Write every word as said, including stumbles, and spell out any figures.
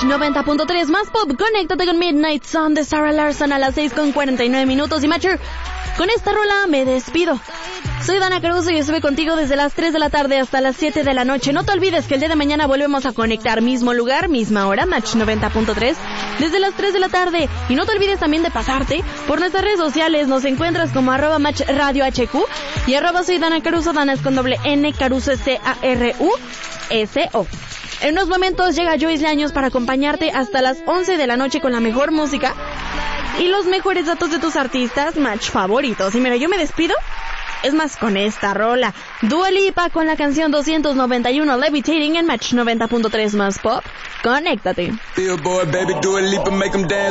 noventa punto tres más pop. Conéctate con Midnight Sun de Sarah Larson a las seis con cuarenta y nueve minutos. Y Matcher, con esta rola me despido. Soy Dana Caruso y estuve contigo desde las tres de la tarde hasta las siete de la noche. No te olvides que el día de mañana volvemos a conectar. Mismo lugar, misma hora, Match noventa punto tres, desde las tres de la tarde. Y no te olvides también de pasarte por nuestras redes sociales. Nos encuentras como arroba Match Radio H Q y arroba soy Dana Caruso. Dana es con doble N, Caruso C A R U S O. En unos momentos llega Joyce Leaños para acompañarte hasta las once de la noche con la mejor música y los mejores datos de tus artistas Match favoritos. Y mira, yo me despido, es más, con esta rola. Dua Lipa con la canción doscientos noventa y uno Levitating en Match noventa punto tres más pop. Conéctate. Billboard, baby, Dua Lipa, make 'em dance.